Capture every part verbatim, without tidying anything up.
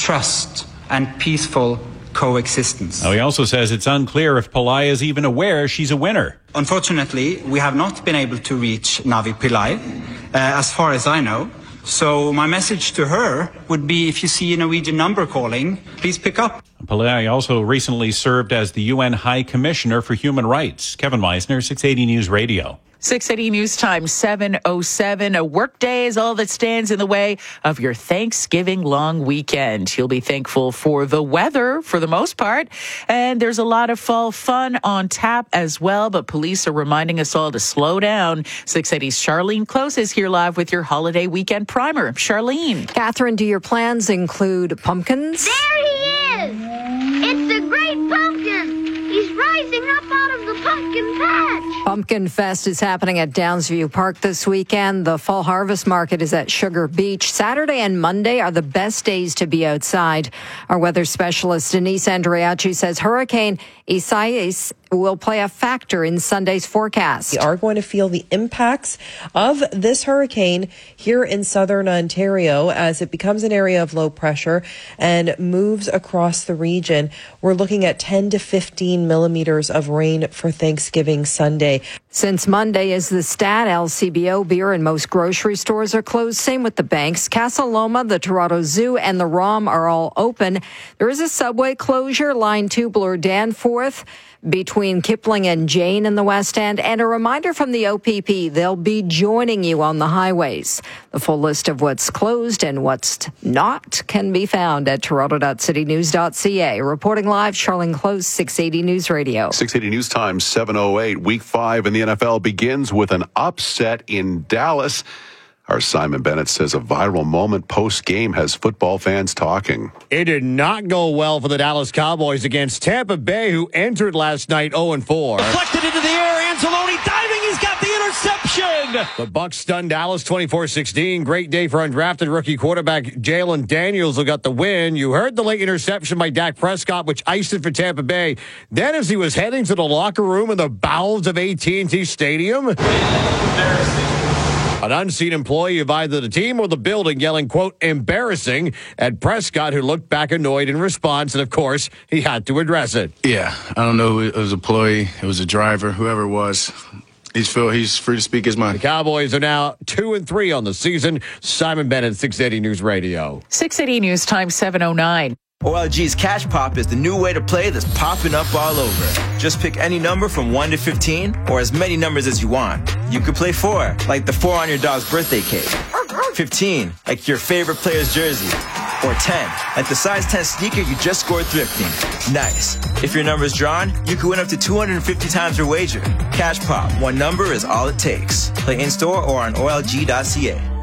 trust, and peaceful coexistence. Now, he also says it's unclear if Pillai is even aware she's a winner. Unfortunately, we have not been able to reach Navi Pillai, uh, as far as I know. So my message to her would be, if you see a Norwegian number calling, please pick up. Pillai also recently served as the U N High Commissioner for Human Rights. Kevin Meisner, six eighty News Radio. six eighty News Time, seven oh seven. A work day is all that stands in the way of your Thanksgiving long weekend. You'll be thankful for the weather for the most part. And there's a lot of fall fun on tap as well. But police are reminding us all to slow down. six eighty's Charlene Close is here live with your holiday weekend primer. Charlene. Catherine, do your plans include pumpkins? There he is! It's the great pumpkin! He's rising up out of the pumpkin patch. Pumpkin Fest is happening at Downsview Park this weekend. The Fall Harvest Market is at Sugar Beach. Saturday and Monday are the best days to be outside. Our weather specialist Denise Andreacci says Hurricane Isaias will play a factor in Sunday's forecast. We are going to feel the impacts of this hurricane here in southern Ontario as it becomes an area of low pressure and moves across the region. We're looking at ten to fifteen millimeters of rain for Thanksgiving Sunday. Since Monday is the stat, L C B O beer and most grocery stores are closed. Same with the banks. Casa Loma, the Toronto Zoo, and the R O M are all open. There is a subway closure, line two Bloor Danforth, between Kipling and Jane in the West End. And a reminder from the O P P, they'll be joining you on the highways. The full list of what's closed and what's not can be found at toronto dot city news dot c a. Reporting live, Charlene Close, six eighty News Radio. six eighty News Time, seven oh eight. Week five in the N F L begins with an upset in Dallas. Our Simon Bennett says a viral moment post-game has football fans talking. It did not go well for the Dallas Cowboys against Tampa Bay, who entered last night oh and four. Deflected into the air, Anzalone diving, he's got the interception! The Bucs stunned Dallas twenty-four sixteen. Great day for undrafted rookie quarterback Jalen Daniels, who got the win. You heard the late interception by Dak Prescott, which iced it for Tampa Bay. Then as he was heading to the locker room in the bowels of A T and T Stadium, embarrassing. An unseen employee of either the team or the building yelling, quote, embarrassing at Prescott, who looked back annoyed in response. And, of course, he had to address it. Yeah, I don't know who it was, an employee, it was a driver, whoever it was. He's, feel, he's free to speak his mind. The Cowboys are now two and three on the season. Simon Bennett, six eighty News Radio. six eighty News Time, seven oh nine. O L G's Cash Pop is the new way to play that's popping up all over. Just pick any number from one to fifteen, or as many numbers as you want. You could play four, like the four on your dog's birthday cake. fifteen, like your favorite player's jersey. Or ten, like the size ten sneaker you just scored thrifting. Nice. If your number's drawn, you could win up to two hundred fifty times your wager. Cash Pop, one number is all it takes. Play in-store or on O L G dot C A.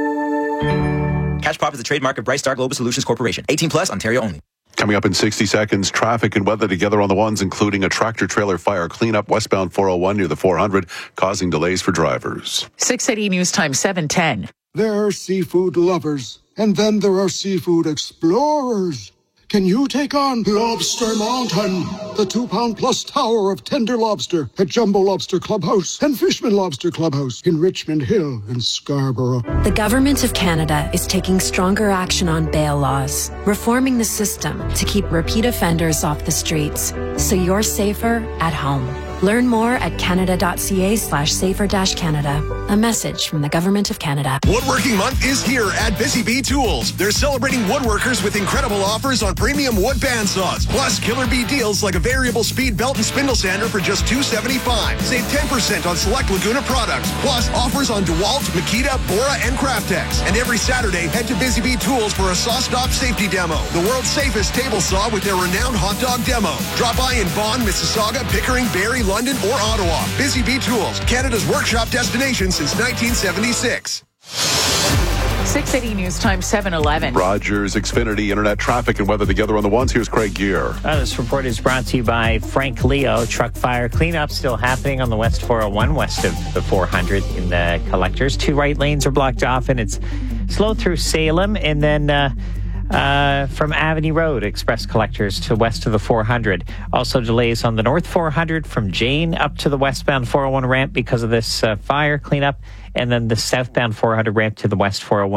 Cash Pop is a trademark of Bright Star Global Solutions Corporation. eighteen plus, Ontario only. Coming up in sixty seconds, traffic and weather together on the ones, including a tractor-trailer fire cleanup westbound four oh one near the four hundred, causing delays for drivers. six eighty News Time, seven ten. There are seafood lovers, and then there are seafood explorers. Can you take on Lobster Mountain, the two-pound-plus tower of tender lobster at Jumbo Lobster Clubhouse and Fishman Lobster Clubhouse in Richmond Hill and Scarborough? The Government of Canada is taking stronger action on bail laws, reforming the system to keep repeat offenders off the streets, so you're safer at home. Learn more at canada.ca slash safer dash Canada. A message from the Government of Canada. Woodworking Month is here at Busy Bee Tools. They're celebrating woodworkers with incredible offers on premium wood bandsaws, plus killer bee deals like a variable speed belt and spindle sander for just two seventy-five. Save ten percent on select Laguna products, plus offers on DeWalt, Makita, Bora, and Craftex. And every Saturday, head to Busy Bee Tools for a saw stop safety demo, the world's safest table saw with their renowned hot dog demo. Drop by in Vaughan, Mississauga, Pickering, Barrie, London, or Ottawa. Busy Bee Tools, Canada's workshop destination since nineteen seventy-six. six eighty News Time, seven eleven. Rogers, Xfinity, Internet traffic and weather together on the ones. Here's Craig Gear. Uh, this report is brought to you by Frank Leo. Truck fire cleanup still happening on the West four oh one, west of the four hundred in the collectors. Two right lanes are blocked off, and it's slow through Salem, and then uh, Uh, from Avenue Road, express collectors to west of the four hundred. Also delays on the North four hundred from Jane up to the westbound four oh one ramp because of this uh, fire cleanup, and then the southbound four hundred ramp to the West four oh one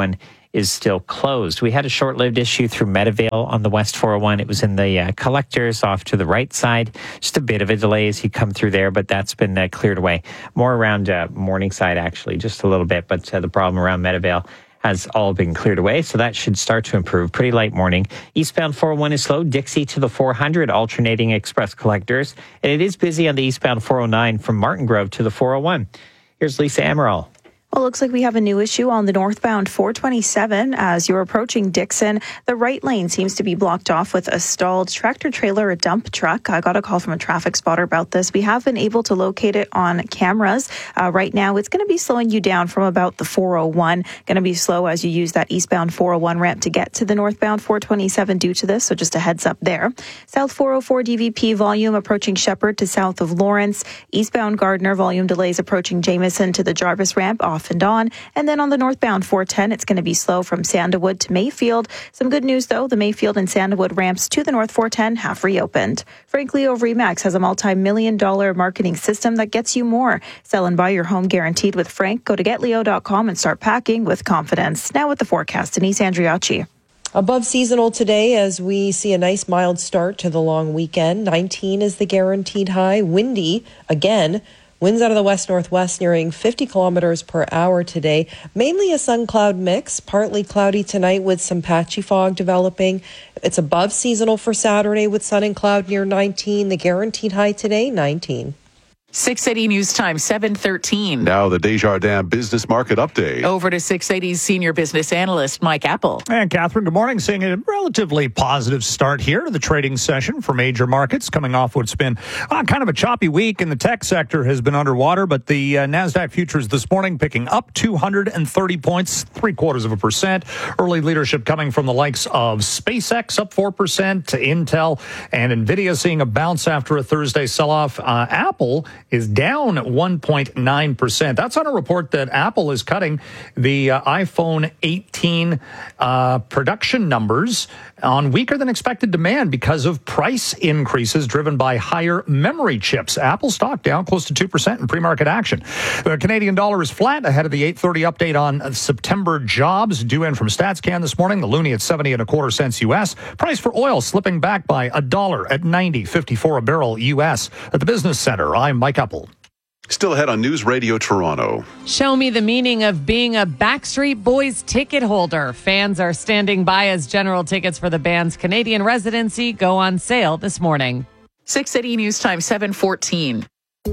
is still closed. We had a short-lived issue through Meadowvale on the West four oh one. It was in the uh, collectors off to the right side. Just a bit of a delay as you come through there, but that's been uh, cleared away. More around uh, Morningside, actually, just a little bit, but uh, the problem around Meadowvale has all been cleared away, so that should start to improve. Pretty light morning. Eastbound four oh one is slow. Dixie to the four hundred, alternating express collectors. And it is busy on the eastbound four oh nine from Martin Grove to the four oh one. Here's Lisa Amaral. Well, it looks like we have a new issue on the northbound four twenty-seven as you're approaching Dixon. The right lane seems to be blocked off with a stalled tractor trailer, a dump truck. I got a call from a traffic spotter about this. We have been able to locate it on cameras. Uh, right now, it's going to be slowing you down from about the four oh one. Going to be slow as you use that eastbound four oh one ramp to get to the northbound four twenty-seven due to this, so just a heads up there. South four oh four D V P volume approaching Shepherd to south of Lawrence. Eastbound Gardner volume delays approaching Jameson to the Jarvis ramp off and on. And then on the northbound four ten, it's going to be slow from Sandalwood to Mayfield. Some good news, though. The Mayfield and Sandalwood ramps to the North four ten have reopened. Frank Leo of Remax has a multi-million dollar marketing system that gets you more. Sell and buy your home guaranteed with Frank. Go to get leo dot com and start packing with confidence. Now with the forecast, Denise Andriacci. Above seasonal today as we see a nice mild start to the long weekend. nineteen is the guaranteed high. Windy again. Winds out of the west-northwest nearing fifty kilometers per hour today. Mainly a sun-cloud mix, partly cloudy tonight with some patchy fog developing. It's above seasonal for Saturday with sun and cloud near nineteen. The guaranteed high today, nineteen. six eighty News Time, seven thirteen. Now the Desjardins Business Market Update. Over to six eighty's senior business analyst, Mike Apple. And Catherine, good morning. Seeing a relatively positive start here to the trading session for major markets, coming off what's been uh, kind of a choppy week, and the tech sector has been underwater, but the uh, NASDAQ futures this morning picking up two hundred thirty points, three quarters of a percent. Early leadership coming from the likes of SpaceX, up four percent, to Intel, and NVIDIA seeing a bounce after a Thursday sell-off. Uh, Apple is down one point nine percent. That's on a report that Apple is cutting the uh, iPhone eighteen uh, production numbers on weaker than expected demand because of price increases driven by higher memory chips. Apple stock down close to two percent in pre-market action. The Canadian dollar is flat ahead of the eight thirty update on September jobs due in from StatsCan this morning. The loonie at seventy and a quarter cents U S. Price for oil slipping back by a dollar at ninety fifty-four a barrel U S. At the Business Center, I'm Mike Apple. Still ahead on News Radio Toronto. Show me the meaning of being a Backstreet Boys ticket holder. Fans are standing by as general tickets for the band's Canadian residency go on sale this morning. six eighty News Time, seven fourteen.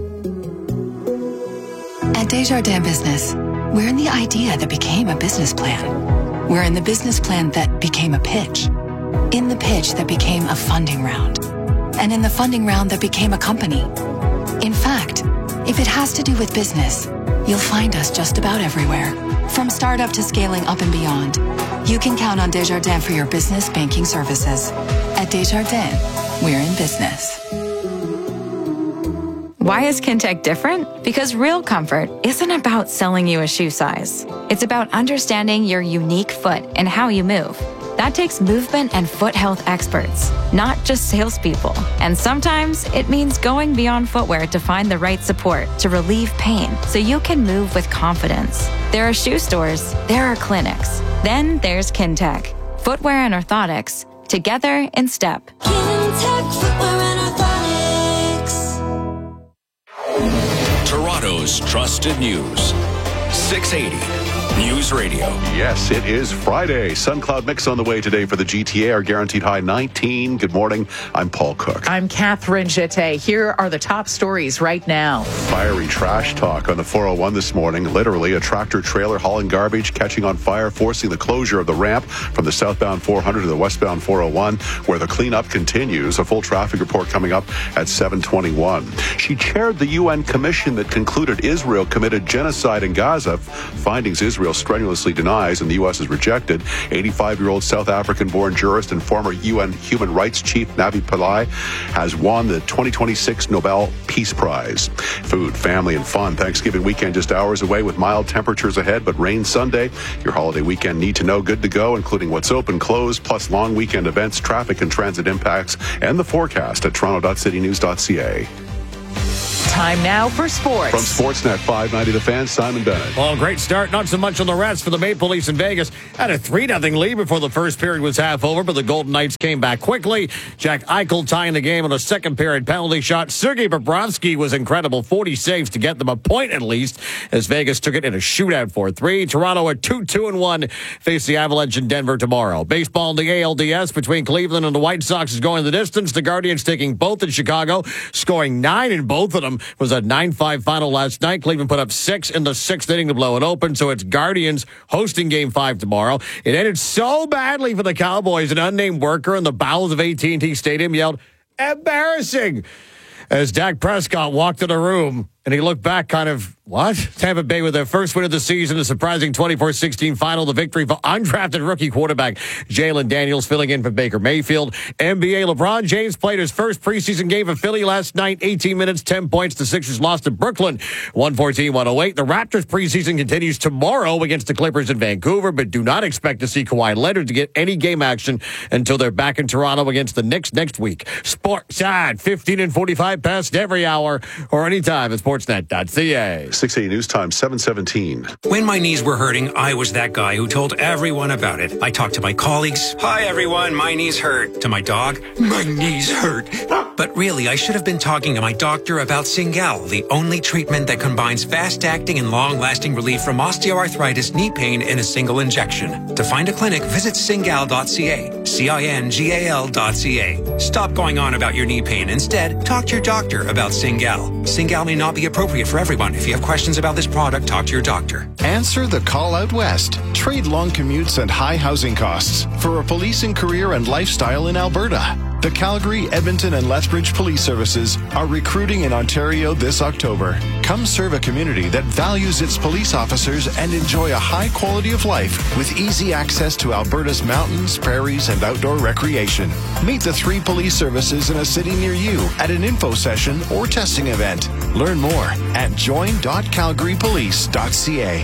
At Desjardins Business, we're in the idea that became a business plan. We're in the business plan that became a pitch. In the pitch that became a funding round. And in the funding round that became a company. In fact, if it has to do with business, you'll find us just about everywhere. From startup to scaling up and beyond, you can count on Desjardins for your business banking services. At Desjardins, we're in business. Why is Kintec different? Because real comfort isn't about selling you a shoe size. It's about understanding your unique foot and how you move. That takes movement and foot health experts, not just salespeople. And sometimes it means going beyond footwear to find the right support to relieve pain so you can move with confidence. There are shoe stores, there are clinics. Then there's Kintec. Footwear and orthotics, together in step. Kintec Footwear and Orthotics. Toronto's trusted news. six eighty News Radio. Yes, it is Friday. Sun cloud mix on the way today for the G T A. Our guaranteed high nineteen. Good morning. I'm Paul Cook. I'm Catherine Jeté. Here are the top stories right now. Fiery trash talk on the four oh one this morning. Literally, a tractor trailer hauling garbage catching on fire, forcing the closure of the ramp from the southbound four hundred to the westbound four oh one, where the cleanup continues. A full traffic report coming up at seven twenty-one. She chaired the U N commission that concluded Israel committed genocide in Gaza. Findings Israel strenuously denies and the U S has rejected. eighty-five-year-old South African-born jurist and former U N Human Rights Chief Navi Pillay has won the twenty twenty-six Nobel Peace Prize. Food, family, and fun. Thanksgiving weekend just hours away with mild temperatures ahead, but rain Sunday. Your holiday weekend need to know good to go, including what's open, closed, plus long weekend events, traffic and transit impacts, and the forecast at toronto dot city news dot c a. Time now for sports. From Sportsnet five ninety The Fan, Simon Bennett. Well, great start. Not so much on the rest for the Maple Leafs in Vegas. Had a three nothing lead before the first period was half over, but the Golden Knights came back quickly. Jack Eichel tying the game on a second period penalty shot. Sergei Bobrovsky was incredible. forty saves to get them a point at least, as Vegas took it in a shootout four three. Toronto at two two and one face the Avalanche in Denver tomorrow. Baseball in the A L D S between Cleveland and the White Sox is going the distance. The Guardians taking both in Chicago, scoring nine in both of them. It was a nine five final last night. Cleveland put up six in the sixth inning to blow it open, so it's Guardians hosting game five tomorrow. It ended so badly for the Cowboys. An unnamed worker in the bowels of A T and T Stadium yelled, "Embarrassing," as Dak Prescott walked in the room. And he looked back kind of, what? Tampa Bay with their first win of the season, a surprising twenty-four sixteen final, the victory for undrafted rookie quarterback Jalen Daniels filling in for Baker Mayfield. N B A LeBron James played his first preseason game for Philly last night, eighteen minutes, ten points. The Sixers lost to Brooklyn, one fourteen one oh eight. The Raptors preseason continues tomorrow against the Clippers in Vancouver, but do not expect to see Kawhi Leonard to get any game action until they're back in Toronto against the Knicks next week. Sports Side, fifteen and forty-five past every hour or anytime at sportsnet dot c a. six eighty News Time, seven seventeen. When my knees were hurting, I was that guy who told everyone about it. I talked to my colleagues. Hi, everyone. My knees hurt. To my dog. My knees hurt. But really, I should have been talking to my doctor about Cingal, the only treatment that combines fast-acting and long-lasting relief from osteoarthritis knee pain in a single injection. To find a clinic, visit cingal dot c a. C I N G A L dot C A. Stop going on about your knee pain. Instead, talk to your doctor about Cingal. Cingal may not be appropriate for everyone. If you have questions about this product, talk to your doctor. Answer the call out west. Trade long commutes and high housing costs for a policing career and lifestyle in Alberta. The Calgary, Edmonton, and Lethbridge Police Services are recruiting in Ontario this October. Come serve a community that values its police officers and enjoy a high quality of life with easy access to Alberta's mountains, prairies, and outdoor recreation. Meet the three police services in a city near you at an info session or testing event. Learn more at join dot calgary police dot c a.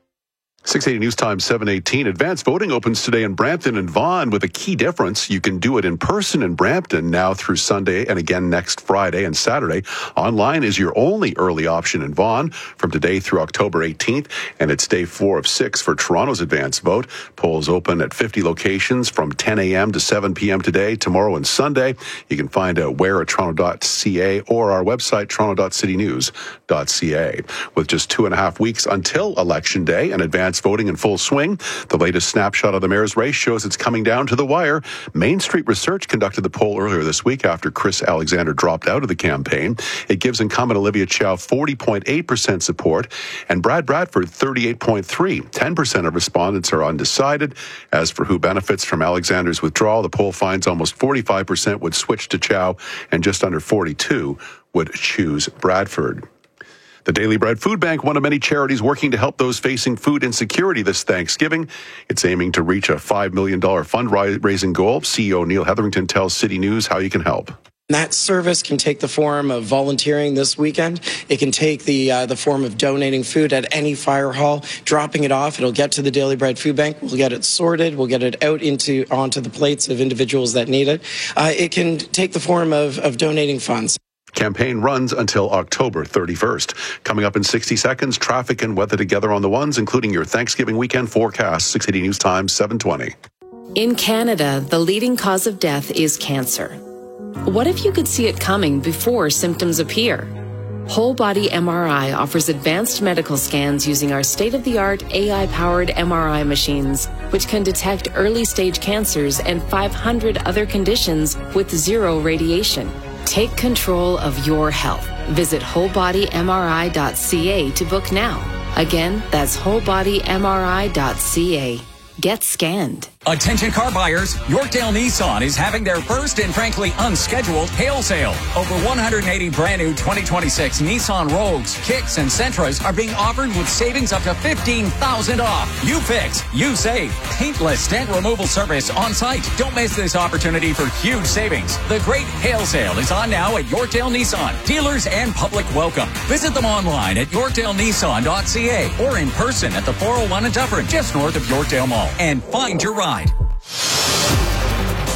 six eighty News Time, seven eighteen. Advanced voting opens today in Brampton and Vaughan with a key difference. You can do it in person in Brampton now through Sunday and again next Friday and Saturday. Online is your only early option in Vaughan from today through October eighteenth, and it's day four of six for Toronto's advanced vote. Polls open at fifty locations from ten a.m. to seven p.m. today, tomorrow, and Sunday. You can find out where at toronto dot c a or our website, toronto dot city news dot c a. With just two and a half weeks until Election Day and advanced voting in full swing, the latest snapshot of the mayor's race shows it's coming down to the wire. Main Street Research conducted the poll earlier this week after Chris Alexander dropped out of the campaign. It gives incumbent Olivia Chow forty point eight percent support and Brad Bradford thirty-eight point three. ten percent of respondents are undecided. As for who benefits from Alexander's withdrawal, the poll finds almost forty-five percent would switch to Chow and just under forty-two would choose Bradford. The Daily Bread Food Bank, one of many charities working to help those facing food insecurity this Thanksgiving. It's aiming to reach a five million dollars fundraising goal. C E O Neil Hetherington tells City News how you can help. That service can take the form of volunteering this weekend. It can take the uh, the form of donating food at any fire hall, dropping it off. It'll get to the Daily Bread Food Bank. We'll get it sorted. We'll get it out into onto the plates of individuals that need it. Uh, it can take the form of, of donating funds. Campaign runs until October thirty-first. Coming up in sixty seconds, traffic and weather together on the ones, including your Thanksgiving weekend forecast. six eighty News Time, seven twenty. In Canada, the leading cause of death is cancer. What if you could see it coming before symptoms appear? Whole Body M R I offers advanced medical scans using our state-of-the-art A I-powered M R I machines, which can detect early-stage cancers and five hundred other conditions with zero radiation. Take control of your health. Visit whole body m r i dot c a to book now. Again, that's whole body m r i dot c a. Get scanned. Attention car buyers, Yorkdale Nissan is having their first and frankly unscheduled hail sale. Over one hundred eighty brand new twenty twenty-six Nissan Rogues, Kicks, and Sentras are being offered with savings up to fifteen thousand dollars off. You fix, you save. Paintless dent removal service on site. Don't miss this opportunity for huge savings. The great hail sale is on now at Yorkdale Nissan. Dealers and public welcome. Visit them online at yorkdale nissan dot c a or in person at the four oh one in Dufferin, just north of Yorkdale Mall, and find your ride.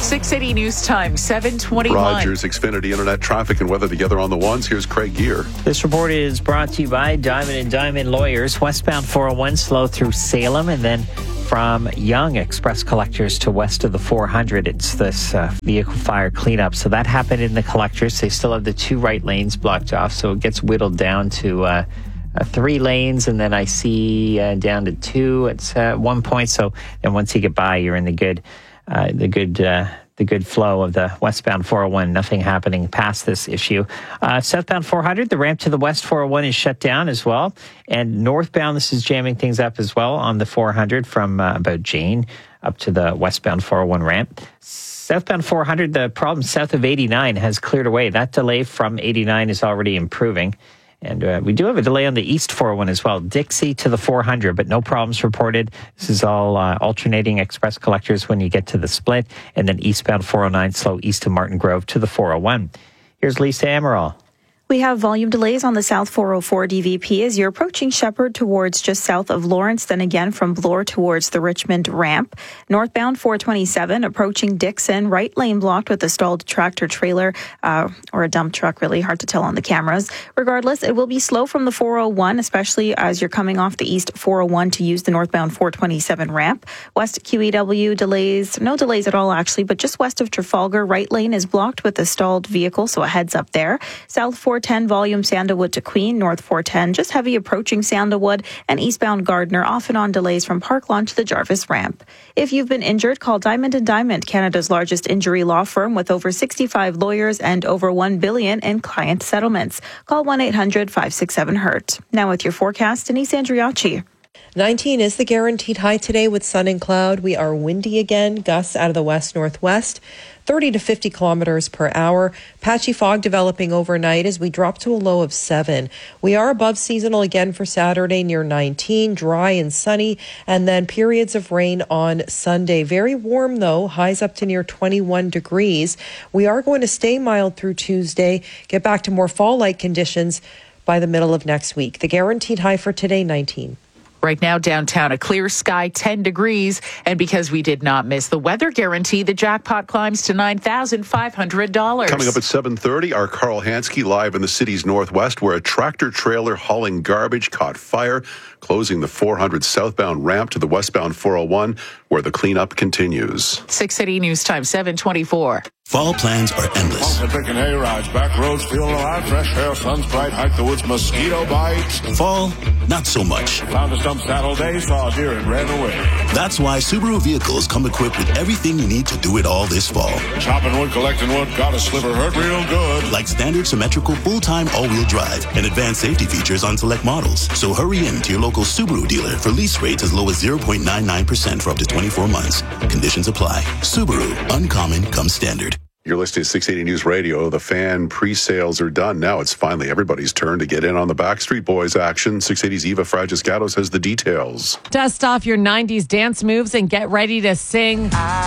six eighty News Time, seven twenty-one. Rogers, Xfinity, Internet, traffic, and weather together on the ones. Here's Craig Gear. This report is brought to you by Diamond and Diamond Lawyers. Westbound four oh one slow through Salem, and then from Young Express Collectors to west of the four hundred. It's this uh, vehicle fire cleanup. So that happened in the Collectors. They still have the two right lanes blocked off, so it gets whittled down to uh, uh, three lanes, and then I see uh, down to two at uh, one point. So then once you get by, you're in the good, uh, the good. Uh, the good flow of the westbound four oh one, nothing happening past this issue. Uh, southbound four hundred, the ramp to the west four oh one is shut down as well. And northbound, this is jamming things up as well on the four hundred from uh, about Jane up to the westbound four oh one ramp. Southbound four hundred, the problem south of eighty-nine has cleared away. That delay from eighty-nine is already improving. And uh, we do have a delay on the east four oh one as well, Dixie to the four hundred, but no problems reported. This is all uh, alternating express collectors when you get to the split, and then eastbound four oh nine slow east of Martin Grove to the four oh one. Here's Lisa Amaral. We have volume delays on the South four oh four D V P as you're approaching Shepherd towards just south of Lawrence, then again from Bloor towards the Richmond ramp. Northbound four twenty-seven approaching Dixon, right lane blocked with a stalled tractor trailer uh, or a dump truck, really hard to tell on the cameras. Regardless, it will be slow from the four oh one, especially as you're coming off the east four oh one to use the northbound four twenty-seven ramp. West Q E W delays, no delays at all actually, but just west of Trafalgar, right lane is blocked with a stalled vehicle, so a heads up there. South four ten volume Sandalwood to Queen, north four ten just heavy approaching Sandalwood, and eastbound Gardner off and on delays from Park Lawn to the Jarvis ramp. If you've been injured, call Diamond and Diamond, Canada's largest injury law firm with over sixty-five lawyers and over one billion in client settlements. Call one eight hundred five six seven hurt. Now with your forecast, Denise Andriachi. nineteen is the guaranteed high today with sun and cloud. We are windy again, gusts out of the west-northwest, thirty to fifty kilometers per hour. Patchy fog developing overnight as we drop to a low of seven. We are above seasonal again for Saturday near nineteen, dry and sunny, and then periods of rain on Sunday. Very warm though, highs up to near twenty-one degrees. We are going to stay mild through Tuesday, get back to more fall-like conditions by the middle of next week. The guaranteed high for today, nineteen. Right now, downtown, a clear sky, ten degrees. And because we did not miss the weather guarantee, the jackpot climbs to nine thousand five hundred dollars. Coming up at seven thirty, our Carl Hansky live in the city's northwest, where a tractor trailer hauling garbage caught fire, closing the four hundred southbound ramp to the westbound four oh one, where the cleanup continues. six eighty News Time, seven twenty-four. Fall plans are endless. Picking hay rides, back roads, feeling alive, fresh air, sun's bright, hike the woods, mosquito bites. Fall, not so much. Found a stump saddle day, saw a deer and ran away. That's why Subaru vehicles come equipped with everything you need to do it all this fall. Chopping wood, collecting wood, got a sliver, hurt real good. Like standard symmetrical full-time all-wheel drive and advanced safety features on select models. So hurry in to your local Subaru dealer for lease rates as low as zero point nine nine percent for up to twenty-four months. Conditions apply. Subaru, uncommon comes standard. You're listening to six eighty News Radio. The fan pre-sales are done. Now it's finally everybody's turn to get in on the Backstreet Boys action. six eighty's Eva Fragiscatos has the details. Dust off your nineties dance moves and get ready to sing.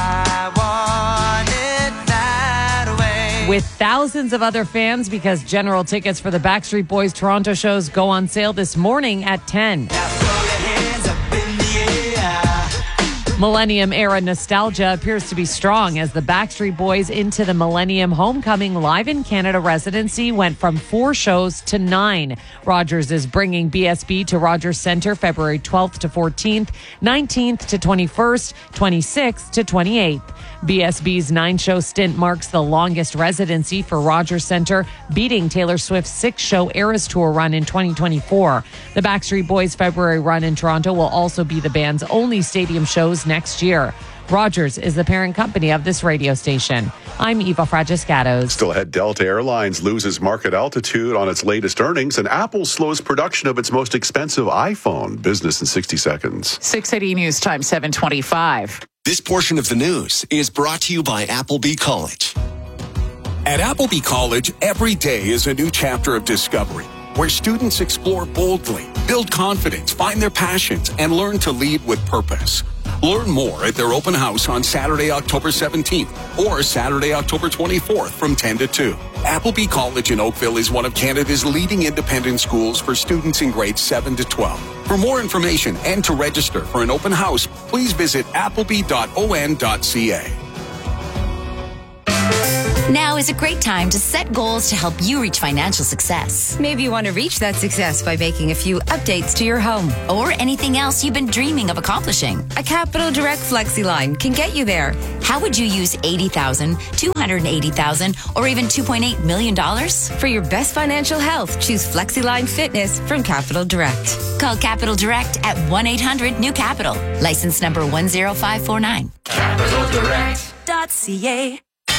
I want it that way. With thousands of other fans, because general tickets for the Backstreet Boys Toronto shows go on sale this morning at ten. Millennium-era nostalgia appears to be strong as the Backstreet Boys Into the Millennium Homecoming Live in Canada residency went from four shows to nine. Rogers is bringing B S B to Rogers Centre February twelfth to fourteenth, nineteenth to twenty-first, twenty-sixth to twenty-eighth. B S B's nine-show stint marks the longest residency for Rogers Centre, beating Taylor Swift's six-show Eras Tour run in twenty twenty-four. The Backstreet Boys' February run in Toronto will also be the band's only stadium shows next year. Rogers is the parent company of this radio station. I'm Eva Fragiscatos. Still ahead, Delta Airlines loses market altitude on its latest earnings, and Apple slows production of its most expensive iPhone. Business in sixty seconds. six eighty News Time, seven twenty-five. This portion of the news is brought to you by Appleby College. At Appleby College, every day is a new chapter of discovery, where students explore boldly, build confidence, find their passions, and learn to lead with purpose. Learn more at their open house on Saturday, October seventeenth or Saturday, October twenty-fourth from ten to two. Appleby College in Oakville is one of Canada's leading independent schools for students in grades seven to twelve. For more information and to register for an open house, please visit appleby dot o n dot c a. Now is a great time to set goals to help you reach financial success. Maybe you want to reach that success by making a few updates to your home or anything else you've been dreaming of accomplishing. A Capital Direct FlexiLine can get you there. How would you use eighty thousand dollars, two hundred eighty thousand dollars, or even two point eight million dollars? For your best financial health, choose FlexiLine Fitness from Capital Direct. Call Capital Direct at one eight hundred new capital. License number one zero five four nine. capital direct dot c a.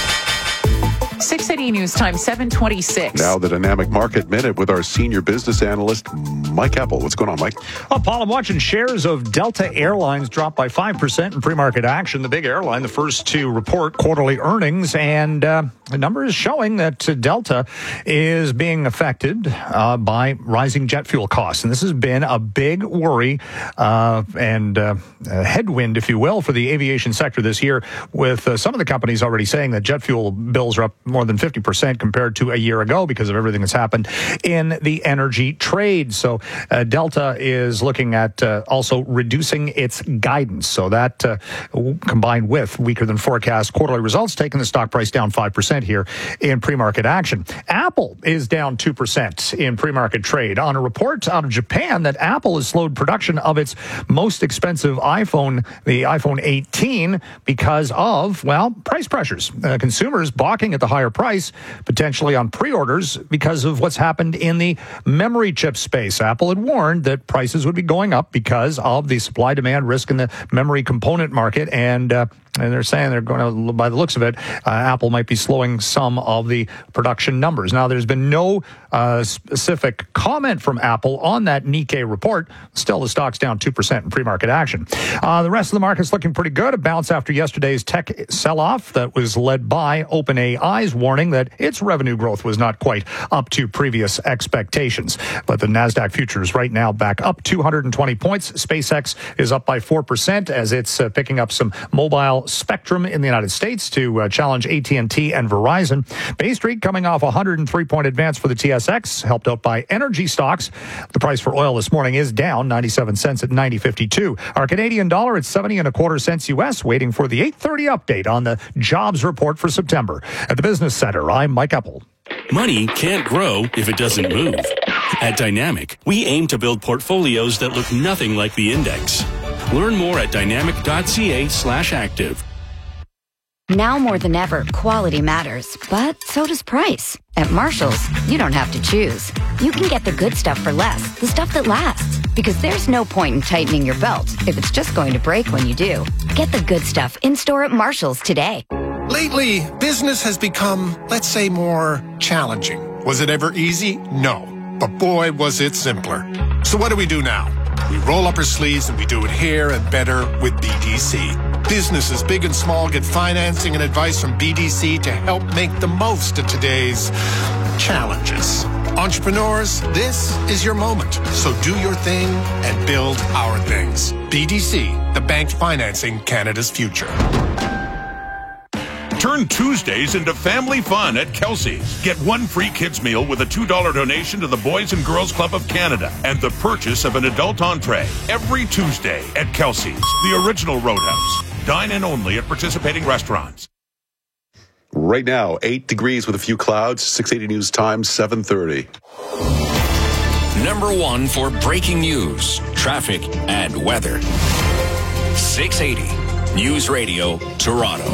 six eighty News Time, seven twenty-six. Now the Dynamic Market Minute with our senior business analyst, Mike Apple. What's going on, Mike? Well, Paul, I'm watching shares of Delta Airlines drop by five percent in pre-market action. The big airline, the first to report quarterly earnings, and uh, the number is showing that uh, Delta is being affected uh, by rising jet fuel costs. And this has been a big worry uh, and uh, a headwind, if you will, for the aviation sector this year, with uh, some of the companies already saying that jet fuel bills are up more than fifty percent compared to a year ago because of everything that's happened in the energy trade. So uh, Delta is looking at uh, also reducing its guidance. So that uh, combined with weaker than forecast quarterly results, taking the stock price down five percent here in pre-market action. Apple is down two percent in pre-market trade on a report out of Japan that Apple has slowed production of its most expensive iPhone, the iPhone eighteen, because of, well, price pressures. Uh, consumers balking at the higher price, potentially on pre-orders, because of what's happened in the memory chip space. Apple had warned that prices would be going up because of the supply-demand risk in the memory component market, and uh, and they're saying they're going to, by the looks of it, uh, Apple might be slowing some of the production numbers. Now, there's been no uh, specific comment from Apple on that Nikkei report. Still, the stock's down two percent in pre-market action. Uh, the rest of the market's looking pretty good. A bounce after yesterday's tech sell-off that was led by OpenAI's warning that its revenue growth was not quite up to previous expectations. But the NASDAQ futures right now back up two hundred twenty points. SpaceX is up by four percent as it's uh, picking up some mobile spectrum in the United States to uh, challenge A T and T and Verizon. Bay Street coming off a one hundred three point advance for the T S X, helped out by energy stocks. The price for oil this morning is down ninety-seven cents at ninety fifty-two. Our Canadian dollar at seventy and a quarter cents U S, waiting for the eight thirty update on the jobs report for September. At the Business Center, I'm Mike Apple. Money can't grow if it doesn't move. At Dynamic, we aim to build portfolios that look nothing like the index. Learn more at dynamic.ca slash active. Now more than ever, quality matters, but so does price. At Marshall's, you don't have to choose. You can get the good stuff for less, the stuff that lasts. Because there's no point in tightening your belt if it's just going to break when you do. Get the good stuff in-store at Marshall's today. Lately, business has become, let's say, more challenging. Was it ever easy? No. But boy, was it simpler. So what do we do now? We roll up our sleeves and we do it here and better with B D C. Businesses big and small get financing and advice from B D C to help make the most of today's challenges. Entrepreneurs, this is your moment. So do your thing and build our things. B D C, the bank financing Canada's future. Turn Tuesdays into family fun at Kelsey's. Get one free kids meal with a two dollar donation to the Boys and Girls Club of Canada and the purchase of an adult entree every Tuesday at Kelsey's, the original Roadhouse. Dine in only at participating restaurants. Right now, eight degrees with a few clouds. six eighty News Time, seven thirty. Number one for breaking news, traffic, and weather. six eighty News Radio, Toronto.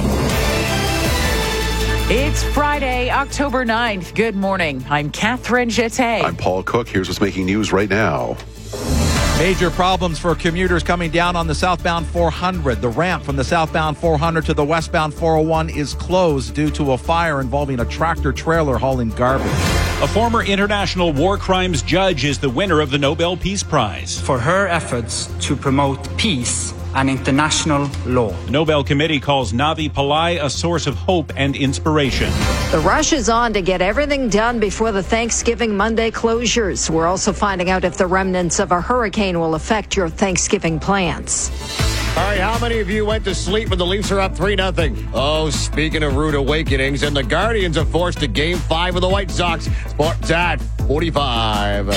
It's Friday, October ninth. Good morning. I'm Catherine Jeté. I'm Paul Cook. Here's what's making news right now. Major problems for commuters coming down on the southbound four hundred. The ramp from the southbound four hundred to the westbound four oh one is closed due to a fire involving a tractor trailer hauling garbage. A former international war crimes judge is the winner of the Nobel Peace Prize for her efforts to promote peace and international law. The Nobel Committee calls Navi Pillai a source of hope and inspiration. The rush is on to get everything done before the Thanksgiving Monday closures. We're also finding out if the remnants of a hurricane will affect your Thanksgiving plans. All right, how many of you went to sleep when the Leafs are up three nothing? Oh, speaking of rude awakenings, and the Guardians are forced to game five of the White Sox. Sports at forty-five.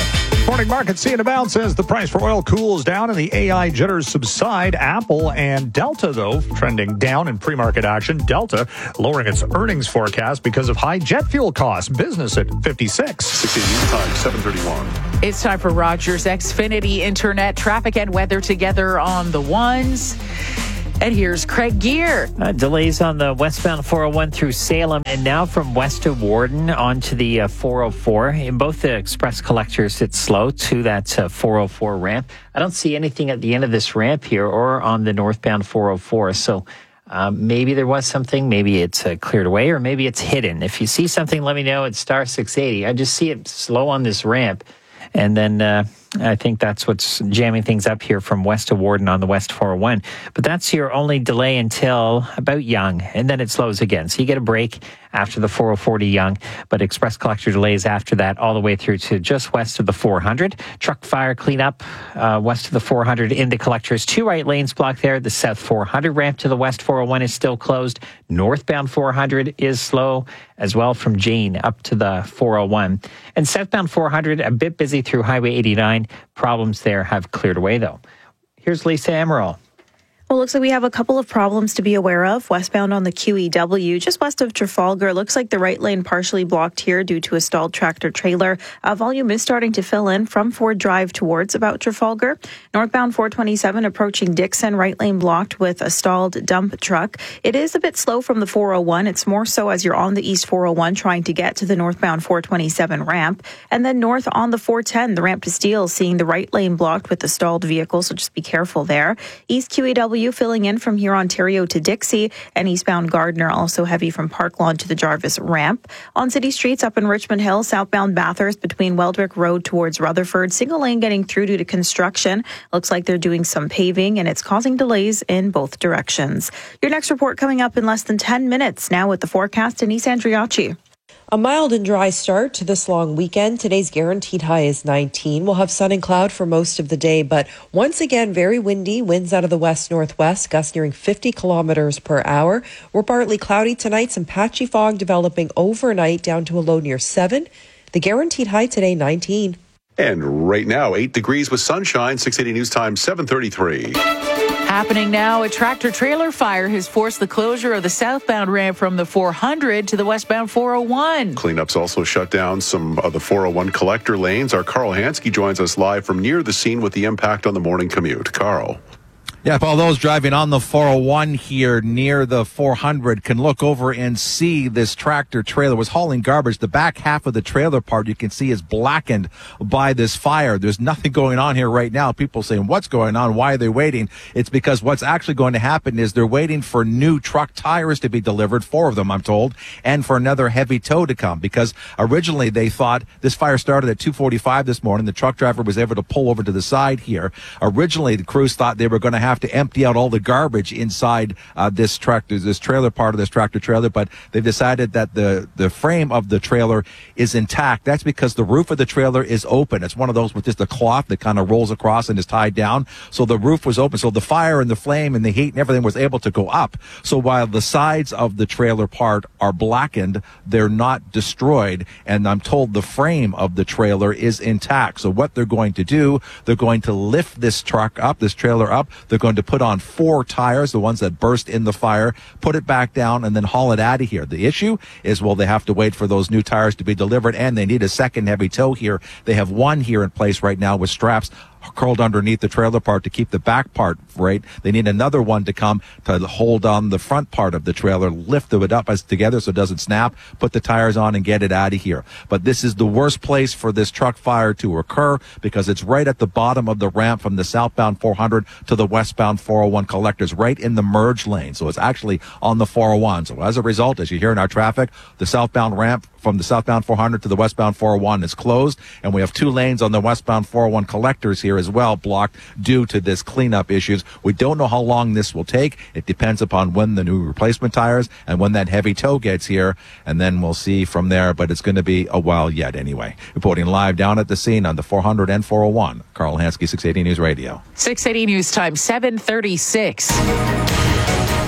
Morning market seeing a bounce as the price for oil cools down and the A I jitters subside. Apple and Delta, though, trending down in pre-market action. Delta lowering its earnings forecast because of high jet fuel costs. Business at fifty-six. sixteen News Time, seven thirty-one. It's time for Rogers Xfinity Internet traffic and weather together on the ones. And here's Craig Gear. Uh, delays on the westbound four oh one through Salem and now from west of Warden onto the uh, four oh four. In both the express collectors, it's slow to that uh, four oh four ramp. I don't see anything at the end of this ramp here or on the northbound four oh four. So uh, maybe there was something. Maybe it's uh, cleared away or maybe it's hidden. If you see something, let me know. It's star six eighty. I just see it slow on this ramp. And then uh, I think that's what's jamming things up here from west of Warden on the west four oh one. But that's your only delay until about Yonge, and then it slows again. So you get a break after the four oh four to Yonge, but express collector delays after that all the way through to just west of the four hundred. Truck fire cleanup uh, west of the four hundred into collectors. Two right lanes blocked there. The south four hundred ramp to the west four oh one is still closed. Northbound four hundred is slow as well from Jane up to the four oh one. And southbound four hundred, a bit busy through Highway eighty-nine. Problems there have cleared away, though. Here's Lisa Amaral. Well, looks like we have a couple of problems to be aware of. Westbound on the Q E W, just west of Trafalgar. Looks like the right lane partially blocked here due to a stalled tractor trailer. Uh, volume is starting to fill in from Ford Drive towards about Trafalgar. Northbound four twenty-seven approaching Dixon, right lane blocked with a stalled dump truck. It is a bit slow from the four oh one. It's more so as you're on the east four oh one trying to get to the northbound four twenty-seven ramp. And then north on the four ten, the ramp to Steele, seeing the right lane blocked with a stalled vehicle, so just be careful there. East Q E W filling in from here Ontario to Dixie, and eastbound Gardner also heavy from Park Lawn to the Jarvis ramp. On city streets up in Richmond Hill, southbound Bathurst between Weldrick Road towards Rutherford, single lane getting through due to construction. Looks like they're doing some paving and it's causing delays in both directions. Your next report coming up in less than ten minutes. Now with the forecast, Denise Andriacci. A mild and dry start to this long weekend. Today's guaranteed high is nineteen. We'll have sun and cloud for most of the day, but once again, very windy. Winds out of the west-northwest, gusts nearing fifty kilometers per hour. We're partly cloudy tonight. Some patchy fog developing overnight down to a low near seven. The guaranteed high today, nineteen. And right now, eight degrees with sunshine. six eighty News Time, seven thirty-three. Happening now, a tractor-trailer fire has forced the closure of the southbound ramp from the four hundred to the westbound four oh one. Cleanups also shut down some of the four oh one collector lanes. Our Carl Hansky joins us live from near the scene with the impact on the morning commute. Carl. Yeah, if all those driving on the four oh one here near the four hundred can look over and see this tractor trailer was hauling garbage. The back half of the trailer part you can see is blackened by this fire. There's nothing going on here right now. People saying, what's going on? Why are they waiting? It's because what's actually going to happen is they're waiting for new truck tires to be delivered, four of them, I'm told, and for another heavy tow to come, because originally they thought this fire started at two forty-five this morning. The truck driver was able to pull over to the side here. Originally, the crews thought they were going to have to empty out all the garbage inside uh, this tractor, this trailer part of this tractor trailer, but they've decided that the, the frame of the trailer is intact. That's because the roof of the trailer is open. It's one of those with just a cloth that kind of rolls across and is tied down. So the roof was open. So the fire and the flame and the heat and everything was able to go up. So while the sides of the trailer part are blackened, they're not destroyed. And I'm told the frame of the trailer is intact. So what they're going to do, they're going to lift this truck up, this trailer up. They're going to put on four tires, the ones that burst in the fire, put it back down, and then haul it out of here. The issue is, well, they have to wait for those new tires to be delivered, and they need a second heavy tow here. They have one here in place right now with straps curled underneath the trailer part to keep the back part right. They need another one to come to hold on the front part of the trailer, lift it up as together so it doesn't snap, put the tires on and get it out of here. But this is the worst place for this truck fire to occur because it's right at the bottom of the ramp from the southbound four hundred to the westbound four oh one collectors, right in the merge lane. So it's actually on the four oh one. So as a result, as you hear in our traffic, the southbound ramp from the southbound four hundred to the westbound four oh one is closed, and we have two lanes on the westbound four oh one collectors here as well blocked due to this cleanup issues. We don't know how long this will take. It depends upon when the new replacement tires and when that heavy tow gets here, and then we'll see from there, but it's going to be a while yet anyway. Reporting live down at the scene on the four hundred and four oh one, Carl Hansky, six eighty News Radio. six eighty News Time, seven thirty-six.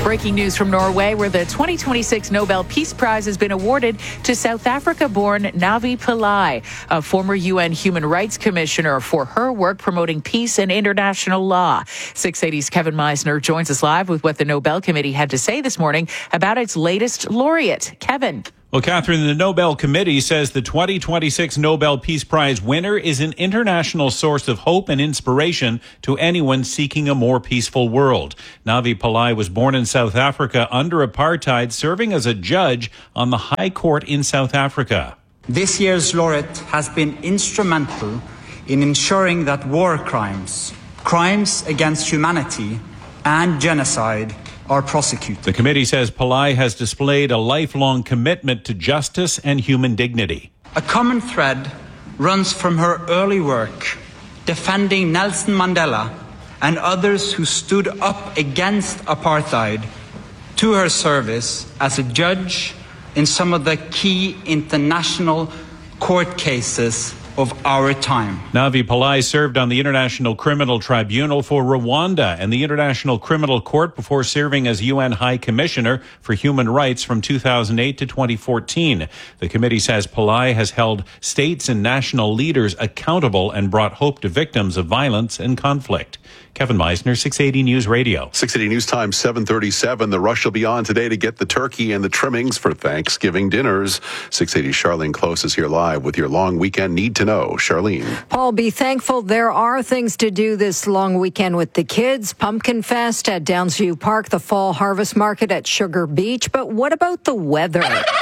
Breaking news from Norway, where the twenty twenty-six Nobel Peace Prize has been awarded to South Africa-born Navi Pillay, a former U N Human Rights Commissioner, for her work promoting peace and international law. six eighty's Kevin Meisner joins us live with what the Nobel Committee had to say this morning about its latest laureate. Kevin. Well, Catherine, the Nobel Committee says the twenty twenty-six Nobel Peace Prize winner is an international source of hope and inspiration to anyone seeking a more peaceful world. Navi Pillay was born in South Africa under apartheid, serving as a judge on the High Court in South Africa. This year's laureate has been instrumental in ensuring that war crimes, crimes against humanity, and genocide are prosecuted. The committee says Pillay has displayed a lifelong commitment to justice and human dignity. A common thread runs from her early work defending Nelson Mandela and others who stood up against apartheid to her service as a judge in some of the key international court cases of our time. Navi Pillay served on the International Criminal Tribunal for Rwanda and the International Criminal Court before serving as U N High Commissioner for Human Rights from two thousand eight to twenty fourteen. The committee says Pillay has held states and national leaders accountable and brought hope to victims of violence and conflict. Kevin Meisner, six eighty News Radio. six eighty News Time, seven thirty-seven. The rush will be on today to get the turkey and the trimmings for Thanksgiving dinners. six eighty Charlene Close is here live with your long weekend need to know. Charlene. Paul, be thankful there are things to do this long weekend with the kids. Pumpkin Fest at Downsview Park, the Fall Harvest Market at Sugar Beach. But what about the weather?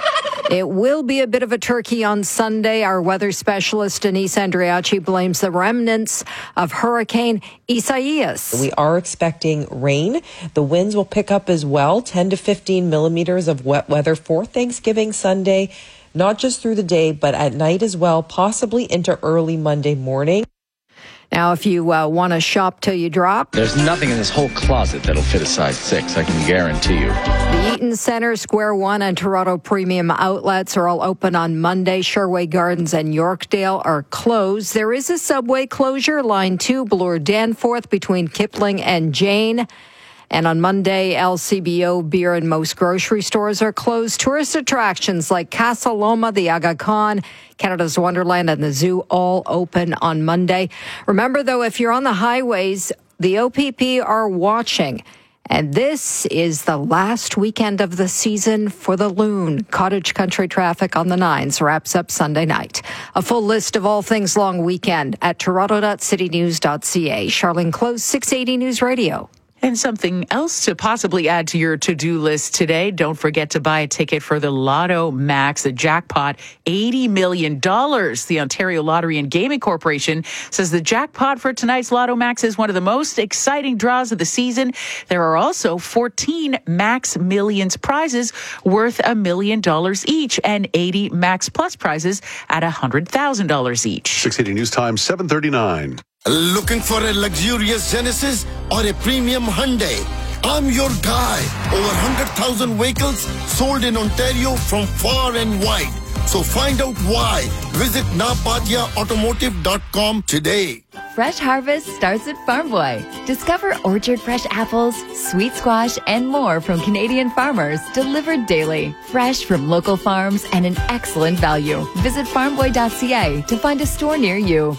It will be a bit of a turkey on Sunday. Our weather specialist, Denise Andriachi, blames the remnants of Hurricane Isaias. We are expecting rain. The winds will pick up as well, ten to fifteen millimeters of wet weather for Thanksgiving Sunday, not just through the day, but at night as well, possibly into early Monday morning. Now, if you uh, want to shop till you drop, there's nothing in this whole closet that'll fit a size six, I can guarantee you. The Eaton Center, Square One, and Toronto Premium Outlets are all open on Monday. Sherway Gardens and Yorkdale are closed. There is a subway closure, line two, Bloor Danforth, between Kipling and Jane. And on Monday, L C B O beer and most grocery stores are closed. Tourist attractions like Casa Loma, the Aga Khan, Canada's Wonderland, and the zoo all open on Monday. Remember, though, if you're on the highways, the O P P are watching. And this is the last weekend of the season for the Loon. Cottage country traffic on the nines wraps up Sunday night. A full list of all things long weekend at toronto dot city news dot c a. Charlene Close, six eighty News Radio. And something else to possibly add to your to-do list today. Don't forget to buy a ticket for the Lotto Max, the jackpot, eighty million dollars. The Ontario Lottery and Gaming Corporation says the jackpot for tonight's Lotto Max is one of the most exciting draws of the season. There are also fourteen Max Millions prizes worth a million dollars each and eighty Max Plus prizes at one hundred thousand dollars each. six eighty News Time, seven thirty-nine. Looking for a luxurious Genesis or a premium Hyundai? I'm your guy. Over one hundred thousand vehicles sold in Ontario from far and wide. So find out why. Visit napadia automotive dot com today. Fresh harvest starts at Farm Boy. Discover orchard fresh apples, sweet squash, and more from Canadian farmers delivered daily. Fresh from local farms and an excellent value. Visit farm boy dot c a to find a store near you.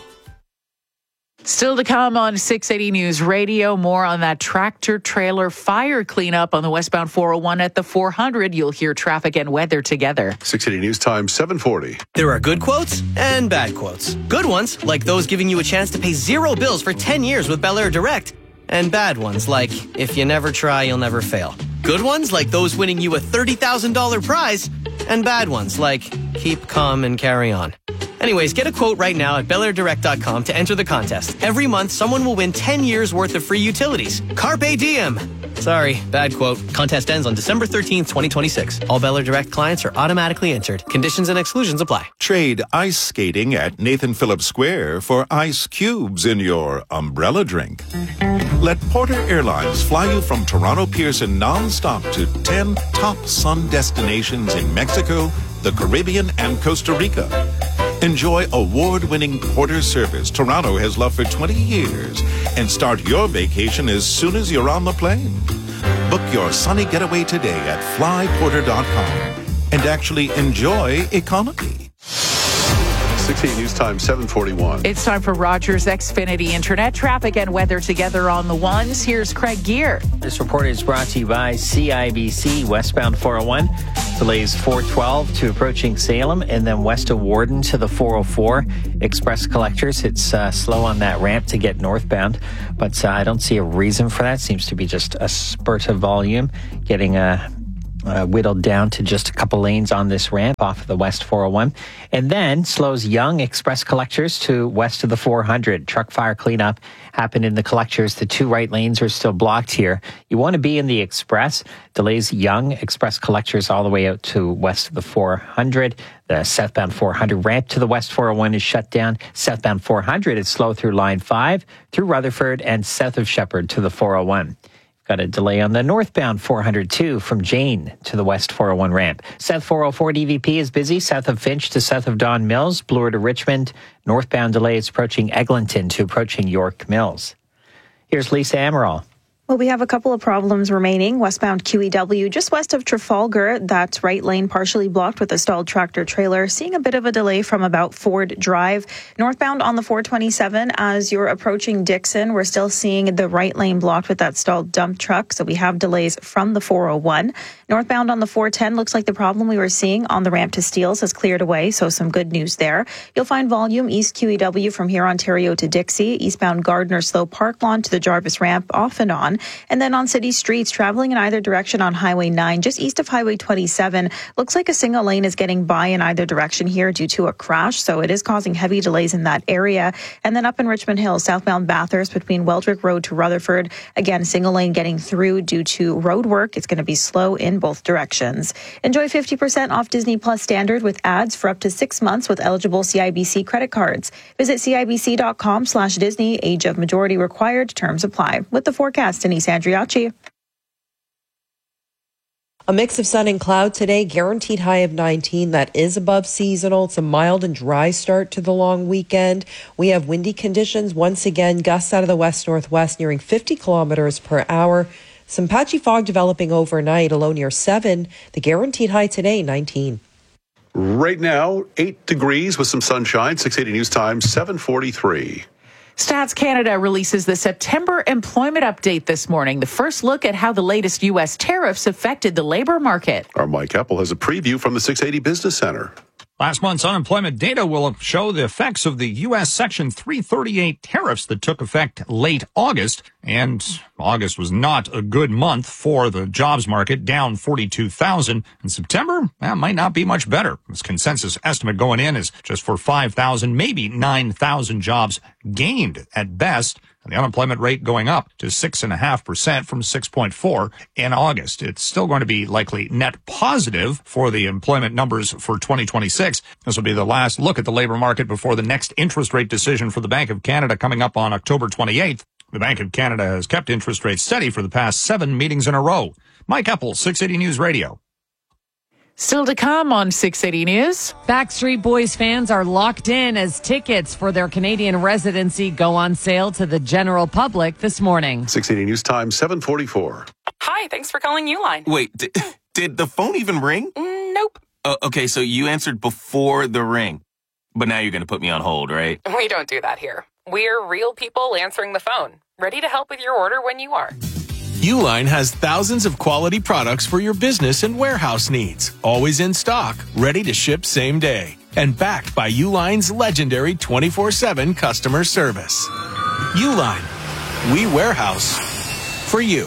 Still to come on six eighty News Radio, more on that tractor trailer fire cleanup on the westbound four oh one at the four hundred. You'll hear traffic and weather together. six eighty News Time, seven forty. There are good quotes and bad quotes. Good ones, like those giving you a chance to pay zero bills for ten years with Bel Air Direct. And bad ones, like, if you never try, you'll never fail. Good ones, like those winning you a thirty thousand dollars prize. And bad ones, like, keep calm and carry on. Anyways, get a quote right now at bel air direct dot com to enter the contest. Every month, someone will win ten years worth of free utilities. Carpe diem. Sorry, bad quote. Contest ends on December thirteenth, twenty twenty-six. All Bel Air Direct clients are automatically entered. Conditions and exclusions apply. Trade ice skating at Nathan Phillips Square for ice cubes in your umbrella drink. Let Porter Airlines fly you from Toronto Pearson non-stop to ten top sun destinations in Mexico, the Caribbean, and Costa Rica. Enjoy award-winning Porter service Toronto has loved for twenty years and start your vacation as soon as you're on the plane. Book your sunny getaway today at fly porter dot com and actually enjoy economy. sixteen News Time, seven forty-one. It's time for Rogers Xfinity Internet traffic and weather together on the ones. Here's Craig Gear. This report is brought to you by C I B C, westbound four oh one. Delays four twelve to approaching Salem, and then west of Warden to the four oh four. Express collectors, it's uh, slow on that ramp to get northbound, but uh, I don't see a reason for that. Seems to be just a spurt of volume, getting a Uh, whittled down to just a couple lanes on this ramp off of the West four oh one. And then slows Young Express collectors to west of the four hundred. Truck fire cleanup happened in the collectors. The two right lanes are still blocked here. You want to be in the Express. Delays Young Express collectors all the way out to west of the four hundred. The southbound four hundred ramp to the West four oh one is shut down. Southbound four hundred is slow through line five, through Rutherford, and south of Shepherd to the four oh one. Got a delay on the northbound four hundred two from Jane to the West four oh one ramp. South four oh four D V P is busy, south of Finch to south of Don Mills, Bloor to Richmond. Northbound delay is approaching Eglinton to approaching York Mills. Here's Lisa Amaral. Well, we have a couple of problems remaining. Westbound Q E W, just west of Trafalgar, that right lane partially blocked with a stalled tractor trailer. Seeing a bit of a delay from about Ford Drive. Northbound on the four twenty-seven, as you're approaching Dixon, we're still seeing the right lane blocked with that stalled dump truck. So we have delays from the four oh one. Northbound on the four ten, looks like the problem we were seeing on the ramp to Steeles has cleared away. So some good news there. You'll find volume east Q E W from here, Ontario to Dixie. Eastbound Gardner Slow Park Lawn to the Jarvis ramp off and on. And then on city streets, traveling in either direction on Highway nine, just east of Highway twenty-seven. Looks like a single lane is getting by in either direction here due to a crash. So it is causing heavy delays in that area. And then up in Richmond Hill, southbound Bathurst between Weldrick Road to Rutherford. Again, single lane getting through due to road work. It's going to be slow in both directions. Enjoy fifty percent off Disney Plus Standard with ads for up to six months with eligible C I B C credit cards. Visit cibc.com slash Disney. Age of majority required. Terms apply. With the forecast, Denise Andriacci. A mix of sun and cloud today, guaranteed high of nineteen. That is above seasonal. It's a mild and dry start to the long weekend. We have windy conditions. Once again, gusts out of the west-northwest nearing fifty kilometers per hour. Some patchy fog developing overnight, a low near seven. The guaranteed high today, nineteen. Right now, eight degrees with some sunshine. six eighty News Time, seven forty-three. Stats Canada releases the September employment update this morning. The first look at how the latest U S tariffs affected the labor market. Our Mike Eppel has a preview from the six eighty Business Center. Last month's unemployment data will show the effects of the U S Section three thirty-eight tariffs that took effect late August. And August was not a good month for the jobs market, down forty-two thousand. And September, that might not be much better. This consensus estimate going in is just for five thousand, maybe nine thousand jobs gained at best. And the unemployment rate going up to six point five percent from six point four in August. It's still going to be likely net positive for the employment numbers for twenty twenty-six. This will be the last look at the labor market before the next interest rate decision for the Bank of Canada coming up on October twenty-eighth. The Bank of Canada has kept interest rates steady for the past seven meetings in a row. Mike Eppel, six eighty News Radio. Still to come on six eighty News. Backstreet Boys fans are locked in as tickets for their Canadian residency go on sale to the general public this morning. six eighty News Time, seven forty-four. Hi, thanks for calling Uline. Wait, d- did the phone even ring? Mm, nope. Uh, okay, so you answered before the ring. But now you're going to put me on hold, right? We don't do that here. We're real people answering the phone, ready to help with your order when you are. Uline has thousands of quality products for your business and warehouse needs. Always in stock, ready to ship same day. And backed by Uline's legendary twenty-four seven customer service. Uline, we warehouse for you.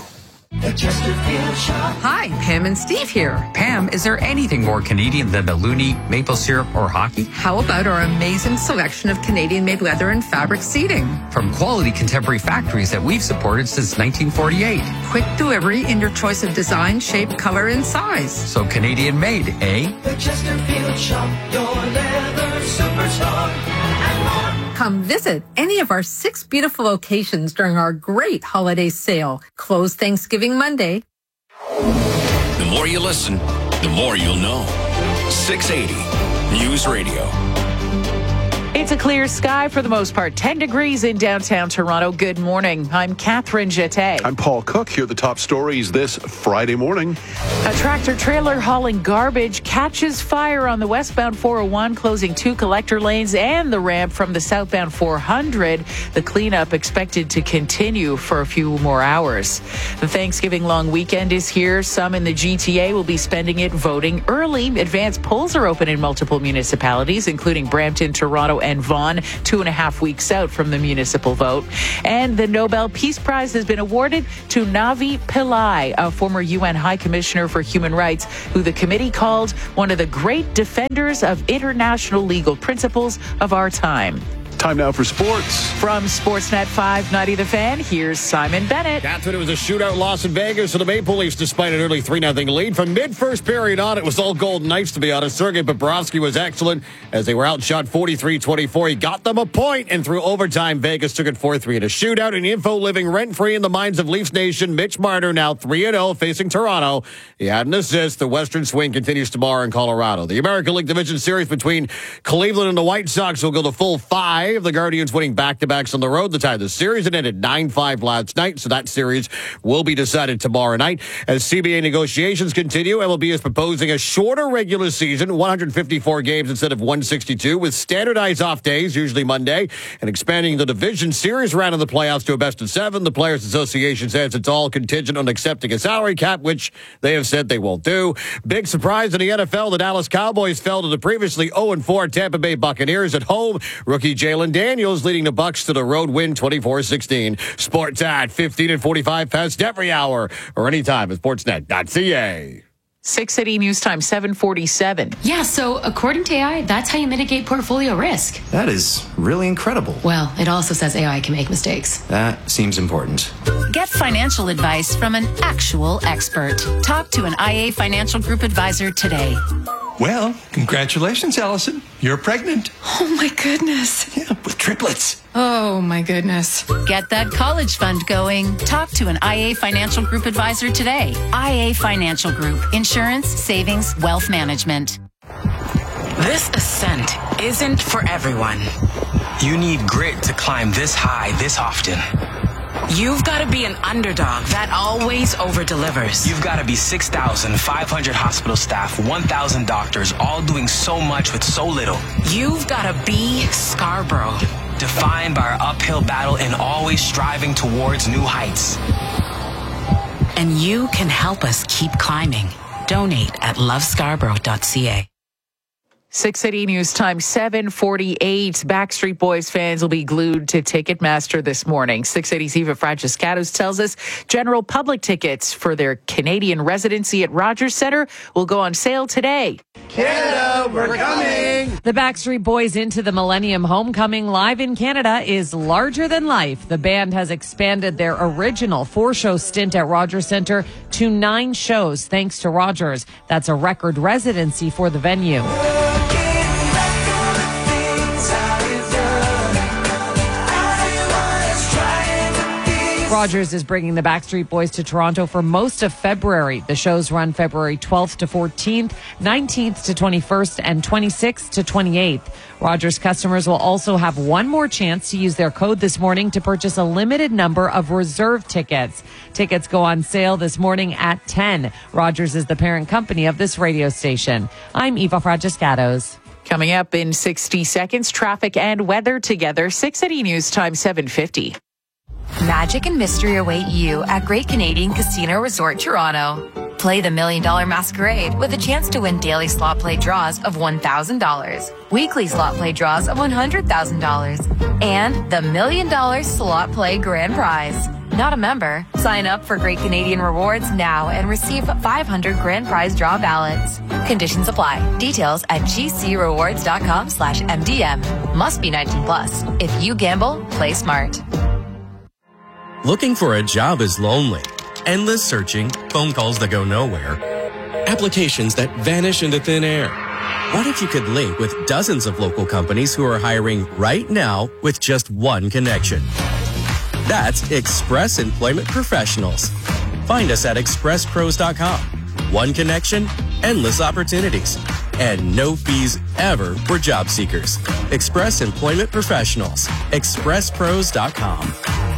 Hi, Pam and Steve here. Pam, is there anything more Canadian than baloney, maple syrup, or hockey? How about our amazing selection of Canadian-made leather and fabric seating? From quality contemporary factories that we've supported since nineteen forty-eight. Quick delivery in your choice of design, shape, color, and size. So Canadian-made, eh? The Chesterfield Shop, your leather superstar, and more. Come visit any of our six beautiful locations during our great holiday sale. Closed Thanksgiving Monday. The more you listen, the more you'll know. six eighty News Radio. It's a clear sky for the most part. ten degrees in downtown Toronto. Good morning. I'm Catherine Jeté. I'm Paul Cook. Here are the top stories this Friday morning. A tractor trailer hauling garbage catches fire on the westbound four oh one, closing two collector lanes and the ramp from the southbound four hundred. The cleanup expected to continue for a few more hours. The Thanksgiving long weekend is here. Some in the G T A will be spending it voting early. Advanced polls are open in multiple municipalities, including Brampton, Toronto, and Vaughan, two and a half weeks out from the municipal vote. And the Nobel Peace Prize has been awarded to Navi Pillai, a former U N High Commissioner for Human Rights, who the committee called one of the great defenders of international legal principles of our time. Time now for sports. From Sportsnet five ninety The Fan, here's Simon Bennett. Catherine, it was a shootout loss in Vegas for the Maple Leafs despite an early three nothing lead. From mid-first period on, it was all Golden Knights, to be honest. Sergei Bobrovsky was excellent as they were outshot forty-three twenty-four. He got them a point, and through overtime, Vegas took it four three in a shootout. And info living rent-free in the minds of Leafs Nation. Mitch Marner now three and oh facing Toronto. He had an assist. The Western swing continues tomorrow in Colorado. The American League Division Series between Cleveland and the White Sox will go to full five. The Guardians winning back-to-backs on the road to tie the series. It ended nine five last night, so that series will be decided tomorrow night. As C B A negotiations continue, M L B is proposing a shorter regular season, one hundred fifty-four games instead of one hundred sixty-two, with standardized off days, usually Monday, and expanding the division series round of the playoffs to a best of seven. The Players Association says it's all contingent on accepting a salary cap, which they have said they won't do. Big surprise in the N F L, the Dallas Cowboys fell to the previously oh and four Tampa Bay Buccaneers at home. Rookie Jalen Daniels leading the Bucs to the road win twenty-four sixteen. Sports at fifteen and forty-five past every hour or anytime at sportsnet dot c a. six City News Time, seven forty-seven. Yeah, so according to A I, that's how you mitigate portfolio risk. That is really incredible. Well, it also says A I can make mistakes. That seems important. Get financial advice from an actual expert. Talk to an I A Financial Group advisor today. Well, congratulations, Allison. You're pregnant. Oh, my goodness. Yeah, with triplets. Oh, my goodness. Get that college fund going. Talk to an I A Financial Group advisor today. I A Financial Group. Insurance, savings, wealth management. This ascent isn't for everyone. You need grit to climb this high this often. You've got to be an underdog that always over-delivers. You've got to be six thousand five hundred hospital staff, one thousand doctors, all doing so much with so little. You've got to be Scarborough, defined by our uphill battle and always striving towards new heights. And you can help us keep climbing. Donate at love scarborough dot c a. six City News Time, seven forty-eight. Backstreet Boys fans will be glued to Ticketmaster this morning. six City's Eva Francescatos tells us general public tickets for their Canadian residency at Rogers Centre will go on sale today. Canada, we're coming! The Backstreet Boys Into the Millennium Homecoming live in Canada is larger than life. The band has expanded their original four-show stint at Rogers Centre to nine shows thanks to Rogers. That's a record residency for the venue. Rogers is bringing the Backstreet Boys to Toronto for most of February. The shows run February twelfth to fourteenth, nineteenth to twenty-first, and twenty-sixth to twenty-eighth. Rogers customers will also have one more chance to use their code this morning to purchase a limited number of reserve tickets. Tickets go on sale this morning at ten. Rogers is the parent company of this radio station. I'm Eva Francescatos. Coming up in sixty seconds, traffic and weather together. six City News Time, seven fifty. Magic and mystery await you at Great Canadian Casino Resort Toronto. Play the Million Dollar Masquerade with a chance to win daily slot play draws of one thousand dollars, weekly slot play draws of one hundred thousand dollars, and the Million Dollar Slot Play Grand Prize. Not a member? Sign up for Great Canadian Rewards now and receive five hundred grand prize draw ballots. Conditions apply. Details at gcrewards.com slash MDM. Must be nineteen plus. If you gamble, play smart. Looking for a job is lonely. Endless searching, phone calls that go nowhere, applications that vanish into thin air. What if you could link with dozens of local companies who are hiring right now with just one connection? That's Express Employment Professionals. Find us at express pros dot com. One connection, endless opportunities. and no fees ever for job seekers. Express Employment Professionals. express pros dot com.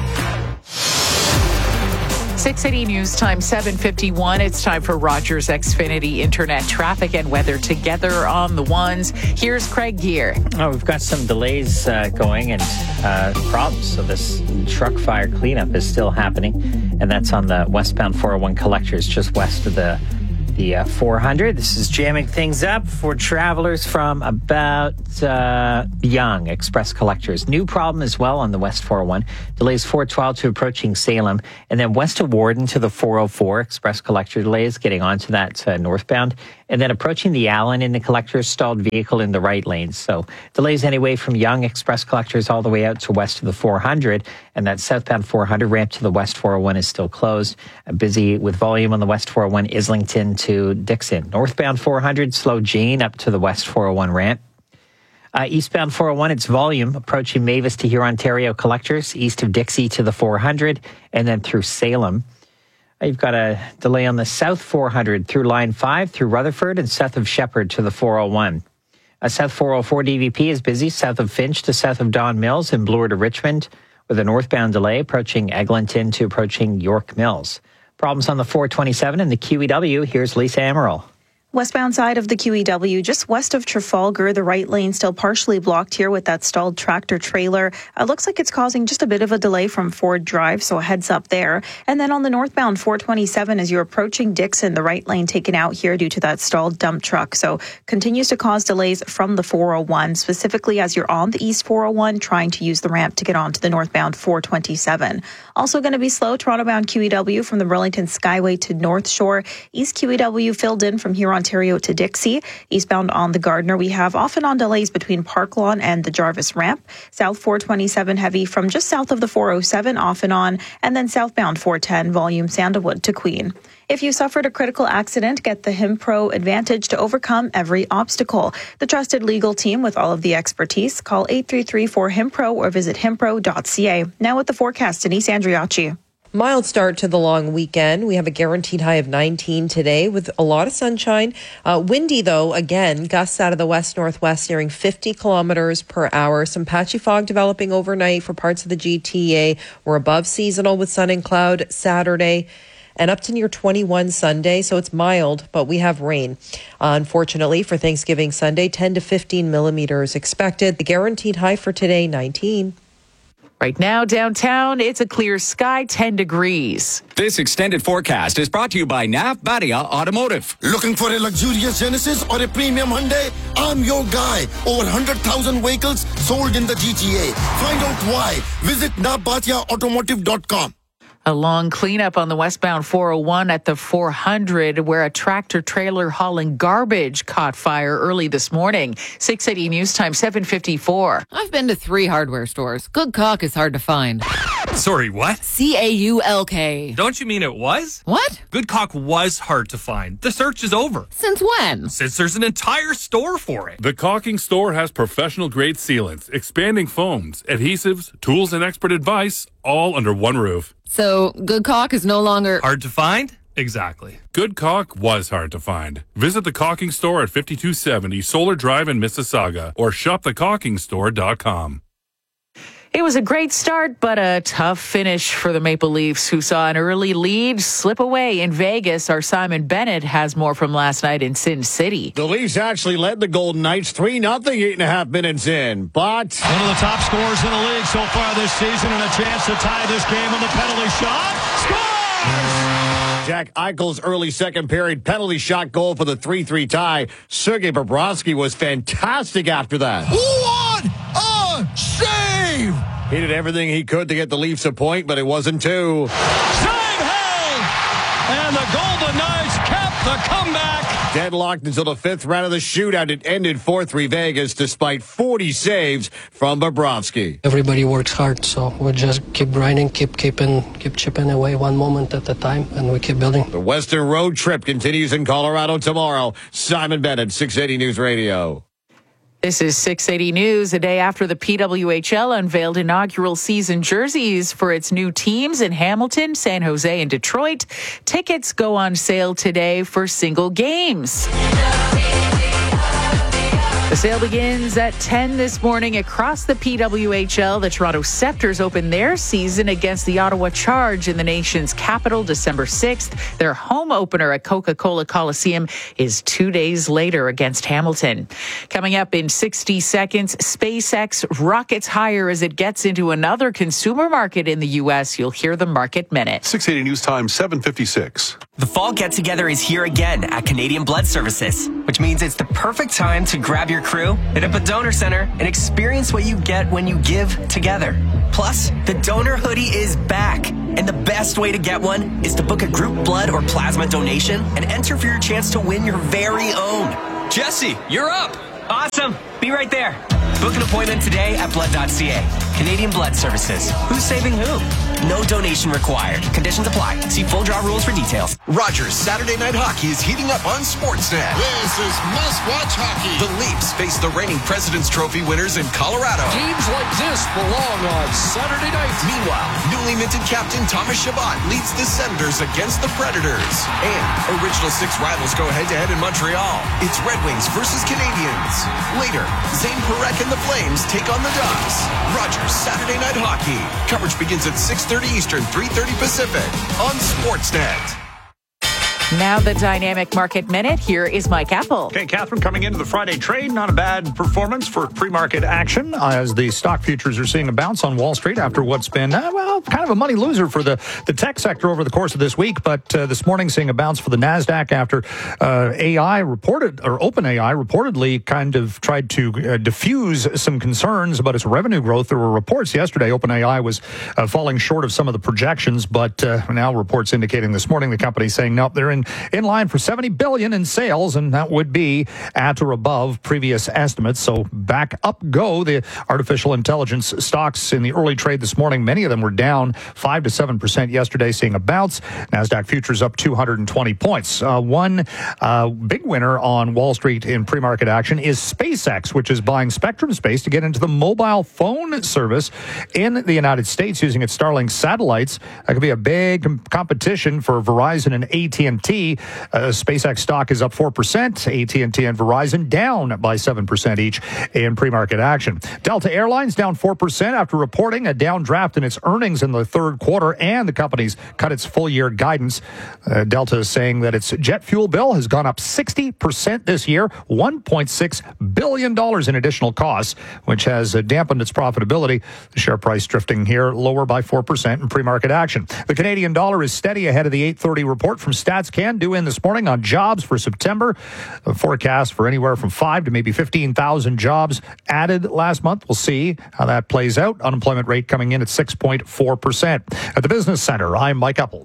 six eighty News Time, seven fifty-one. It's time for Rogers Xfinity Internet traffic and weather together on the ones. Here's Craig Gear. Oh, we've got some delays uh, going and uh, problems. So this truck fire cleanup is still happening, and that's on the westbound four oh one collectors just west of the the uh, four hundred. This is jamming things up for travelers from about uh, Yonge Express Collectors. New problem as well on the West four oh one. Delays four twelve to approaching Salem, and then west of Warden to the four oh four. Express Collector delays getting onto that uh, northbound, and then approaching the Allen in the Collector's stalled vehicle in the right lane. So delays anyway from Yonge Express Collectors all the way out to west of the four hundred, and that southbound four hundred ramp to the West four oh one is still closed. Uh, busy with volume on the West four oh one, Islington to Dixon. Northbound four hundred, slow Jane up to the West four oh one ramp. Uh, eastbound four oh one, it's volume approaching Mavis to Huron Ontario Collectors, east of Dixie to the four hundred, and then through Salem. Uh, you've got a delay on the South four hundred through Line five, through Rutherford, and south of Shepherd to the four oh one. Uh, South four oh four D V P is busy, south of Finch to south of Don Mills, and Bloor to Richmond, with a northbound delay approaching Eglinton to approaching York Mills. Problems on the four twenty-seven and the Q E W. Here's Lisa Amaral. Westbound side of the Q E W, just west of Trafalgar, the right lane still partially blocked here with that stalled tractor trailer. Uh, looks like it's causing just a bit of a delay from Ford Drive, so a heads up there. And then on the northbound four twenty-seven, as you're approaching Dixon, the right lane taken out here due to that stalled dump truck. So continues to cause delays from the four oh one, specifically as you're on the east four oh one trying to use the ramp to get onto the northbound four twenty-seven. Also going to be slow, Toronto-bound Q E W from the Burlington Skyway to North Shore. East Q E W filled in from Huron Ontario to Dixie. Eastbound on the Gardner, we have off and on delays between Park Lawn and the Jarvis Ramp. South four twenty-seven heavy from just south of the four oh seven, off and on, and then southbound four ten, volume Sandalwood to Queen. If you suffered a critical accident, get the HimPro Advantage to overcome every obstacle. The trusted legal team with all of the expertise. Call eight three three four HimPro or visit himpro dot c a. Now with the forecast, Denise Andriacci. Mild start to the long weekend. We have a guaranteed high of nineteen today with a lot of sunshine. Uh, windy, though, again, gusts out of the west-northwest nearing fifty kilometers per hour. Some patchy fog developing overnight for parts of the G T A. We're above seasonal with sun and cloud Saturday and up to near twenty-one Sunday, so it's mild, but we have rain. Uh, unfortunately, for Thanksgiving Sunday, ten to fifteen millimeters expected. The guaranteed high for today, nineteen. Right now, downtown, it's a clear sky, ten degrees. This extended forecast is brought to you by Nav Badia Automotive. Looking for a luxurious Genesis or a premium Hyundai? I'm your guy. Over one hundred thousand vehicles sold in the G T A. Find out why. Visit nav badia automotive dot com. A long cleanup on the westbound four oh one at the four hundred, where a tractor trailer hauling garbage caught fire early this morning. six eighty News Time, seven fifty-four. I've been to three hardware stores. Good caulk is hard to find. Sorry, what? C A U L K. Don't you mean it was? What? Good caulk was hard to find. The search is over. Since when? Since there's an entire store for it. The Caulking Store has professional-grade sealants, expanding foams, adhesives, tools, and expert advice, all under one roof. So, good caulk is no longer... hard to find? Exactly. Good caulk was hard to find. Visit the Caulking Store at fifty-two seventy Solar Drive in Mississauga or shop the caulking store dot com. It was a great start, but a tough finish for the Maple Leafs, who saw an early lead slip away in Vegas. Our Simon Bennett has more from last night in Sin City. The Leafs actually led the Golden Knights three nothing eight and a half minutes in, but... one of the top scorers in the league so far this season, and a chance to tie this game on the penalty shot. Scores! Jack Eichel's early second period penalty shot goal for the three three tie. Sergei Bobrovsky was fantastic after that. What a save! He did everything he could to get the Leafs a point, but it wasn't two. Save held! And the Golden Knights kept the comeback. Deadlocked until the fifth round of the shootout. It ended four three Vegas despite forty saves from Bobrovsky. Everybody works hard, so we just keep grinding, keep keeping, keep chipping away one moment at a time, and we keep building. The Western Road Trip continues in Colorado tomorrow. Simon Bennett, six eighty News Radio. This is six eighty News, a day after the P W H L unveiled inaugural season jerseys for its new teams in Hamilton, San Jose, and Detroit. Tickets go on sale today for single games. sale begins at ten this morning across the P W H L. The Toronto Scepters open their season against the Ottawa Charge in the nation's capital December sixth. Their home opener at Coca-Cola Coliseum is two days later against Hamilton. Coming up in sixty seconds, SpaceX rockets higher as it gets into another consumer market in the U S. You'll hear the Market Minute. six eighty News Time, seven fifty-six. The fall get-together is here again at Canadian Blood Services, which means it's the perfect time to grab your crew, hit up a donor center, and experience what you get when you give together. Plus, the donor hoodie is back, and the best way to get one is to book a group blood or plasma donation and enter for your chance to win your very own. Jesse, you're up. Awesome. Be right there. Book an appointment today at blood dot c a. Canadian Blood Services. Who's saving who? No donation required. Conditions apply. See full draw rules for details. Rogers Saturday Night Hockey is heating up on Sportsnet. This is must-watch hockey. The Leafs face the reigning President's Trophy winners in Colorado. Games like this belong on Saturday night. Meanwhile, newly minted captain Thomas Chabot leads the Senators against the Predators. And original six rivals go head-to-head in Montreal. It's Red Wings versus Canadiens. Later, Zane Parekh and the Flames take on the Ducks. Rogers Saturday Night Hockey. Coverage begins at six thirty Eastern, three thirty Pacific on Sportsnet. Now the Dynamic Market Minute. Here is Mike Apple. Okay, Catherine, coming into the Friday trade, not a bad performance for pre-market action as the stock futures are seeing a bounce on Wall Street after what's been, uh, well, kind of a money loser for the, the tech sector over the course of this week. But uh, this morning seeing a bounce for the NASDAQ after uh, A I reported, or OpenAI reportedly kind of tried to uh, diffuse some concerns about its revenue growth. There were reports yesterday OpenAI was uh, falling short of some of the projections, but uh, now reports indicating this morning the company saying, nope, they're in in line for seventy billion dollars in sales, and that would be at or above previous estimates. So back up go the artificial intelligence stocks in the early trade this morning. Many of them were down five to seven percent yesterday, seeing a bounce. NASDAQ futures up two hundred twenty points. Uh, one uh, big winner on Wall Street in pre-market action is SpaceX, which is buying Spectrum Space to get into the mobile phone service in the United States using its Starlink satellites. That could be a big com- competition for Verizon and A T and T. Uh, SpaceX stock is up four percent. A T and T and Verizon down by seven percent each in pre-market action. Delta Airlines down four percent after reporting a downdraft in its earnings in the third quarter, and the company's cut its full-year guidance. Uh, Delta is saying that its jet fuel bill has gone up sixty percent this year, one point six billion dollars in additional costs, which has uh, dampened its profitability. The share price drifting here lower by four percent in pre-market action. The Canadian dollar is steady ahead of the eight thirty report from StatsCan. Due in this morning on jobs for September. A forecast for anywhere from five to maybe fifteen thousand jobs added last month. We'll see how that plays out. Unemployment rate coming in at six point four percent. At the Business Center, I'm Mike Apple.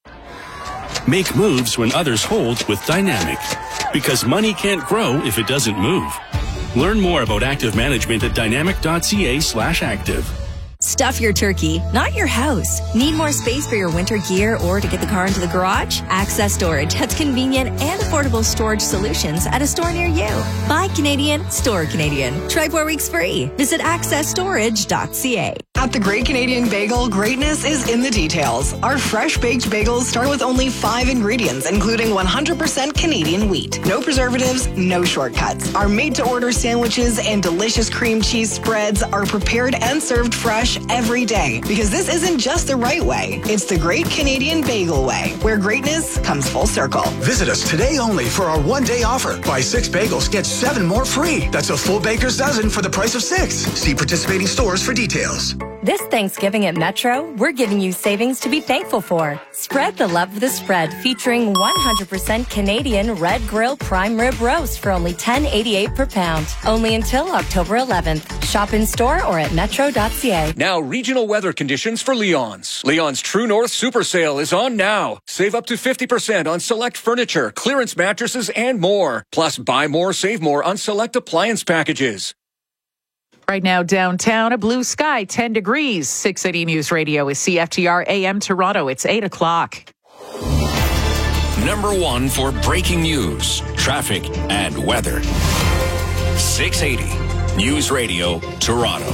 Make moves when others hold with Dynamic, because money can't grow if it doesn't move. Learn more about active management at dynamic.ca slash active. Stuff your turkey, not your house. Need more space for your winter gear or to get the car into the garage? Access Storage has convenient and affordable storage solutions at a store near you. Buy Canadian, store Canadian. Try four weeks free. Visit access storage dot c a. At the Great Canadian Bagel, greatness is in the details. Our fresh baked bagels start with only five ingredients, including one hundred percent Canadian wheat. No preservatives, no shortcuts. Our made-to-order sandwiches and delicious cream cheese spreads are prepared and served fresh every day, because this isn't just the right way. It's the Great Canadian Bagel way, where greatness comes full circle. Visit us today only for our one-day offer. Buy six bagels, get seven more free. That's a full baker's dozen for the price of six. See participating stores for details. This Thanksgiving at Metro, we're giving you savings to be thankful for. Spread the love of the spread, featuring one hundred percent Canadian Red Grill Prime Rib Roast for only ten eighty-eight per pound. Only until October eleventh. Shop in store or at metro dot c a. Now, regional weather conditions for Leon's. Leon's True North Super Sale is on now. Save up to fifty percent on select furniture, clearance mattresses, and more. Plus, buy more, save more on select appliance packages. Right now, downtown, a blue sky, ten degrees. six eighty News Radio is C F T R A M Toronto. It's eight o'clock. Number one for breaking news, traffic, and weather. six eighty News Radio, Toronto.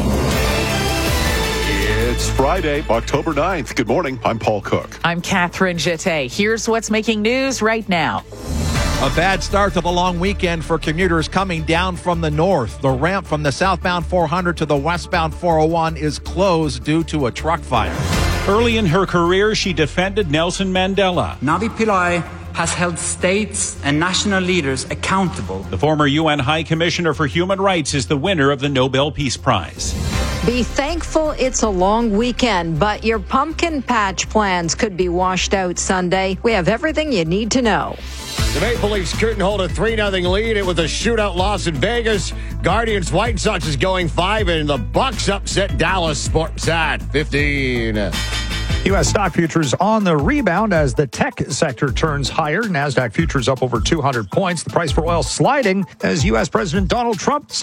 It's Friday, October ninth. Good morning. I'm Paul Cook. I'm Catherine Jeté. Here's what's making news right now. A bad start to the long weekend for commuters coming down from the north. The ramp from the southbound four hundred to the westbound four oh one is closed due to a truck fire. Early in her career, she defended Nelson Mandela. Navi Pillai has held states and national leaders accountable. The former U N High Commissioner for Human Rights is the winner of the Nobel Peace Prize. Be thankful it's a long weekend, but your pumpkin patch plans could be washed out Sunday. We have everything you need to know. The Maple Leafs couldn't hold a three nothing lead. It was a shootout loss in Vegas. Guardians White Sox is going five, and the Bucks upset Dallas Sportsat fifteen. U S stock futures on the rebound as the tech sector turns higher. NASDAQ futures up over two hundred points. The price for oil sliding as U S President Donald Trump